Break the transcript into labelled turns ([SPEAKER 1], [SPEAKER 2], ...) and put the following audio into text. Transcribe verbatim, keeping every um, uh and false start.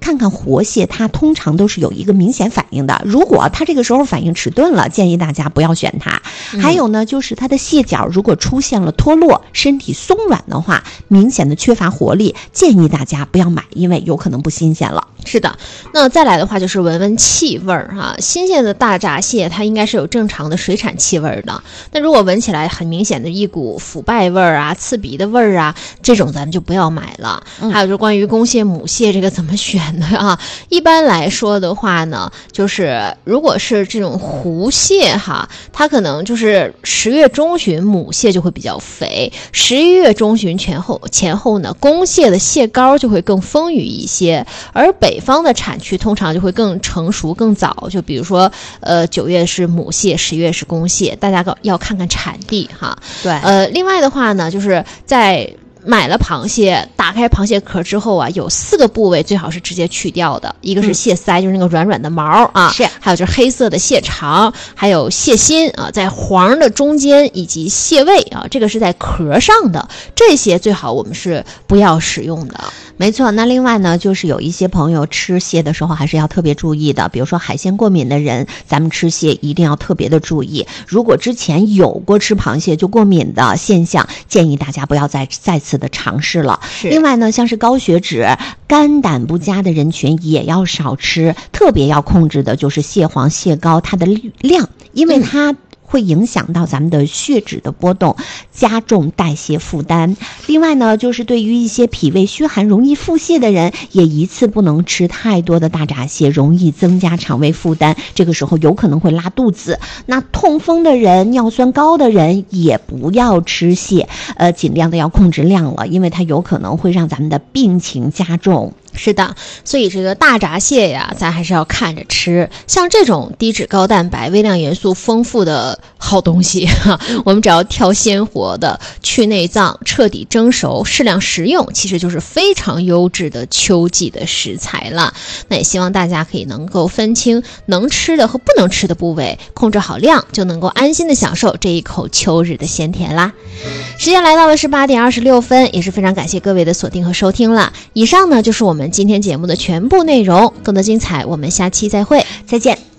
[SPEAKER 1] 看看活蟹，它通常都是有一个明显反应的。如果它这个时候反应迟钝了，建议大家不要选它。嗯、还有呢，就是它的蟹脚如果出现了脱落，身体松软的话，明显的缺乏活力，建议大家不要买，因为有可能不新鲜了。
[SPEAKER 2] 是的，那再来的话就是闻闻气味儿哈。新鲜的大闸蟹它应该是有正常的水产气味的，那如果闻起来很明显的一股腐败味儿啊、刺鼻的味儿啊，这种咱们就不要买了。嗯、还有就是关于公蟹、母蟹这个怎么选的啊？一般来说的话呢，就是如果是这种湖蟹哈，它可能就是十月中旬母蟹就会比较肥，十一月中旬前后前后呢，公蟹的蟹膏就会更丰腴一些，而北方的产区通常就会更成熟更早，就比如说呃九月是母蟹，十月是公蟹，大家要看看产地哈。
[SPEAKER 1] 对，
[SPEAKER 2] 呃另外的话呢，就是在买了螃蟹，打开螃蟹壳之后啊，有四个部位最好是直接去掉的，一个是蟹腮、嗯、就是那个软软的毛啊，
[SPEAKER 1] 是，
[SPEAKER 2] 还有就是黑色的蟹肠，还有蟹心啊，在黄的中间以及蟹胃啊，这个是在壳上的，这些最好我们是不要使用的。
[SPEAKER 1] 没错，那另外呢，就是有一些朋友吃蟹的时候还是要特别注意的，比如说海鲜过敏的人，咱们吃蟹一定要特别的注意。如果之前有过吃螃蟹就过敏的现象，建议大家不要再再次的尝试了。另外呢，像是高血脂、肝胆不佳的人群也要少吃，特别要控制的就是蟹黄、蟹膏它的量，因为它、嗯会影响到咱们的血脂的波动，加重代谢负担。另外呢，就是对于一些脾胃虚寒、容易腹泻的人，也一次不能吃太多的大闸蟹，容易增加肠胃负担，这个时候有可能会拉肚子。那痛风的人、尿酸高的人也不要吃蟹，呃，尽量的要控制量了，因为它有可能会让咱们的病情加重。
[SPEAKER 2] 是的，所以这个大闸蟹呀，咱还是要看着吃。像这种低脂高蛋白、微量元素丰富的好东西，我们只要挑鲜活的，去内脏，彻底蒸熟，适量食用，其实就是非常优质的秋季的食材了。那也希望大家可以能够分清能吃的和不能吃的部位，控制好量，就能够安心的享受这一口秋日的鲜甜啦。时间来到了是八点二十六分，也是非常感谢各位的锁定和收听了。以上呢就是我们今天节目的全部内容，更多精彩我们下期再会，
[SPEAKER 1] 再见。